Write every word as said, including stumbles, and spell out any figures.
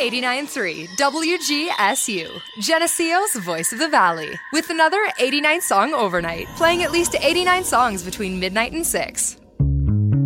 eighty-nine point three W G S U, Geneseo's Voice of the Valley, with another eighty-nine song overnight, playing at least eighty-nine songs between midnight and six.